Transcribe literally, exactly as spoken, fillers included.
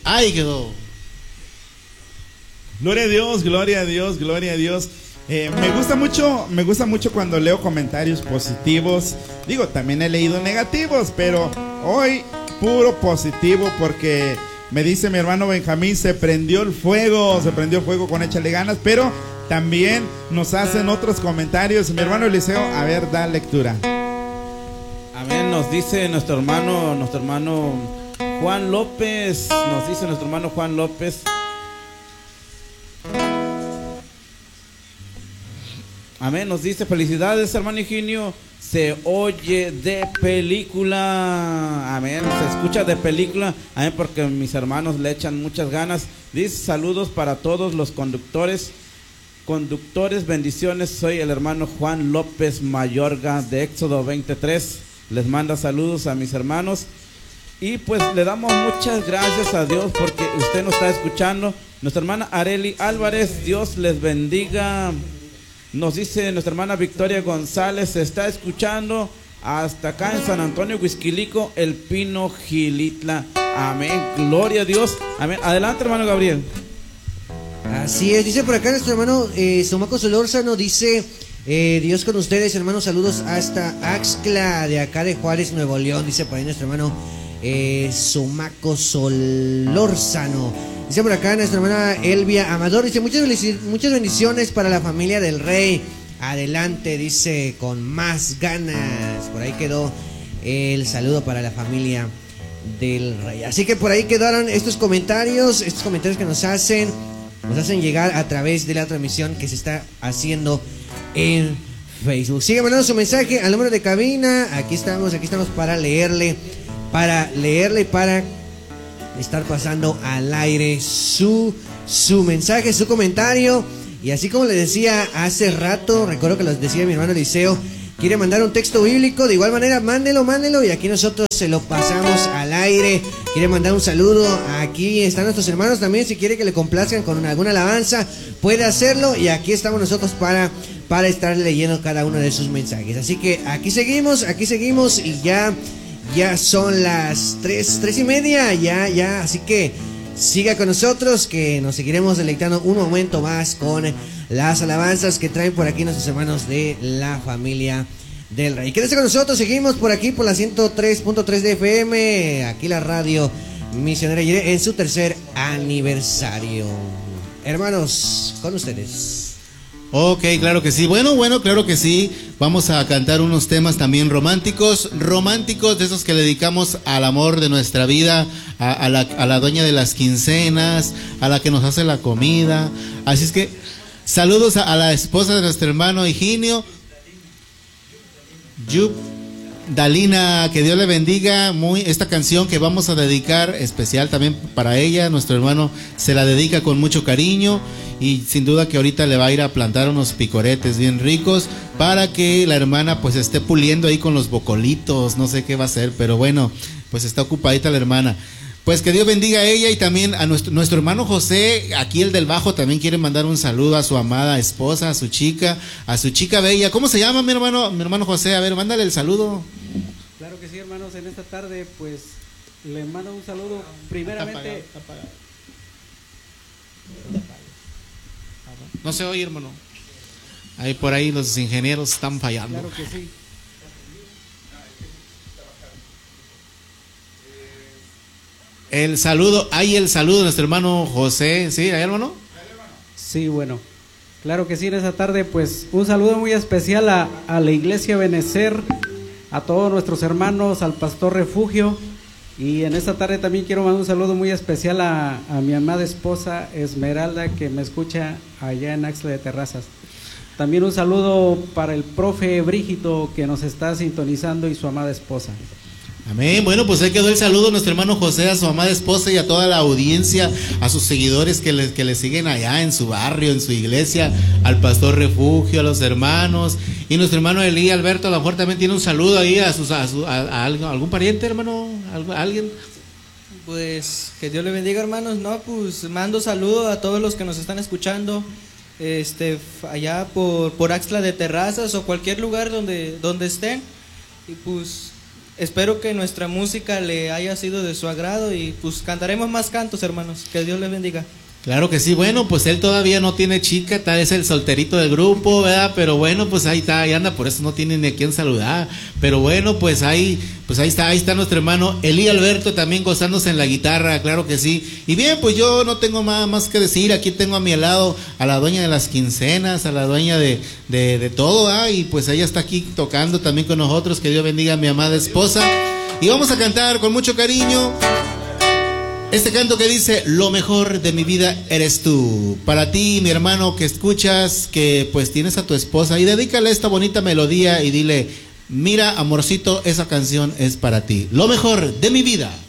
Ahí quedó. Gloria a Dios, gloria a Dios, gloria a Dios. Eh, me gusta mucho, me gusta mucho cuando leo comentarios positivos. Digo, también he leído negativos, pero hoy puro positivo porque me dice mi hermano Benjamín, se prendió el fuego, se prendió el fuego con Échale Ganas, pero también nos hacen otros comentarios. Mi hermano Eliseo, a ver, da lectura. Amén, nos dice nuestro hermano, nuestro hermano Juan López, nos dice nuestro hermano Juan López. Amén, nos dice, felicidades hermano Higinio, se oye de película. Amén, se escucha de película. Amén, porque mis hermanos le echan muchas ganas. Dice, saludos para todos los conductores. Conductores, bendiciones. Soy el hermano Juan López Mayorga de Éxodo veintitrés. Les manda saludos a mis hermanos. Y pues le damos muchas gracias a Dios porque usted nos está escuchando. Nuestra hermana Areli Álvarez, Dios les bendiga. Nos dice nuestra hermana Victoria González, se está escuchando hasta acá en San Antonio, Huixquilico, El Pino, Gilitla. Amén, gloria a Dios. Amén. Adelante, hermano Gabriel. Así es, dice por acá nuestro hermano eh, Somaco Solórzano, dice, eh, Dios con ustedes, hermanos, saludos hasta Axcla, de acá de Juárez, Nuevo León, dice por ahí nuestro hermano eh, Somaco Solórzano. Dice por acá nuestra hermana Elvia Amador, dice, muchas, muchas bendiciones para la familia del Rey. Adelante, dice, con más ganas. Por ahí quedó el saludo para la familia del Rey. Así que por ahí quedaron estos comentarios, estos comentarios que nos hacen, nos hacen llegar a través de la transmisión que se está haciendo en Facebook. Sigue mandando su mensaje al número de cabina. Aquí estamos, aquí estamos para leerle, para leerle y para estar pasando al aire su, su mensaje, su comentario. Y así como le decía hace rato, recuerdo que lo decía mi hermano Eliseo, quiere mandar un texto bíblico, de igual manera mándelo, mándelo y aquí nosotros se lo pasamos al aire. Quiere mandar un saludo, aquí están nuestros hermanos también, si quiere que le complazcan con alguna alabanza, puede hacerlo y aquí estamos nosotros para, para estar leyendo cada uno de sus mensajes. Así que aquí seguimos, aquí seguimos y ya... Ya son las tres, tres y media, ya, ya, así que siga con nosotros que nos seguiremos deleitando un momento más con las alabanzas que traen por aquí nuestros hermanos de la familia del Rey. Quédense con nosotros, seguimos por aquí por la ciento tres punto tres de F M, aquí la radio Misionera Jireh en su tercer aniversario. Hermanos, con ustedes. Ok, claro que sí. Bueno, bueno, claro que sí. Vamos a cantar unos temas también románticos, románticos de esos que le dedicamos al amor de nuestra vida, a, a, la, a la dueña de las quincenas, a la que nos hace la comida. Así es que saludos a, a la esposa de nuestro hermano Higinio, Yup, Dalina, que Dios le bendiga. Muy esta canción que vamos a dedicar especial también para ella, nuestro hermano se la dedica con mucho cariño. Y sin duda que ahorita le va a ir a plantar unos picoretes bien ricos para que la hermana pues esté puliendo ahí con los bocolitos, no sé qué va a hacer, pero bueno, pues está ocupadita la hermana. Pues que Dios bendiga a ella y también a nuestro, nuestro hermano José, aquí el del bajo, también quiere mandar un saludo a su amada esposa, a su chica, a su chica bella. ¿Cómo se llama mi hermano, mi hermano José? A ver, mándale el saludo. Claro que sí, hermanos, en esta tarde pues le mando un saludo primeramente. Está apagado, está apagado. No se oye, hermano. Ahí por ahí los ingenieros están fallando. Claro que sí. El saludo, hay el saludo de nuestro hermano José, ¿sí? ¿Hay hermano? Sí, bueno. Claro que sí, en esta tarde pues un saludo muy especial a, a la Iglesia Benecer, a todos nuestros hermanos, al Pastor Refugio. Y en esta tarde también quiero mandar un saludo muy especial a, a mi amada esposa Esmeralda, que me escucha allá en Axla de Terrazas. También un saludo para el profe Brígido, que nos está sintonizando, y su amada esposa. Amén. Bueno, pues ahí quedó el saludo a nuestro hermano José, a su amada esposa y a toda la audiencia, a sus seguidores que le, que le siguen allá en su barrio, en su iglesia, al Pastor Refugio, a los hermanos. Y nuestro hermano Elí Alberto, a lo mejor también tiene un saludo ahí a, sus, a, su, a, a, a algún pariente, hermano, a alguien. Pues que Dios le bendiga, hermanos. No, pues mando saludo a todos los que nos están escuchando, este, allá por, por Axtla de Terrazas o cualquier lugar donde, donde estén. Y pues espero que nuestra música le haya sido de su agrado y pues cantaremos más cantos, hermanos. Que Dios les bendiga. Claro que sí, bueno, pues él todavía no tiene chica, tal es el solterito del grupo, ¿verdad? Pero bueno, pues ahí está, ahí anda, por eso no tiene ni a quién saludar. Pero bueno, pues ahí, pues ahí está, ahí está nuestro hermano Elí Alberto también gozándose en la guitarra, claro que sí. Y bien, pues yo no tengo más, más que decir, aquí tengo a mi lado a la dueña de las quincenas, a la dueña de, de, de todo, ¿ah? Y pues ella está aquí tocando también con nosotros, que Dios bendiga a mi amada esposa. Y vamos a cantar con mucho cariño este canto que dice: lo mejor de mi vida eres tú. Para ti, mi hermano, que escuchas, que pues tienes a tu esposa, y dedícale esta bonita melodía y dile: mira, amorcito, esa canción es para ti. Lo mejor de mi vida.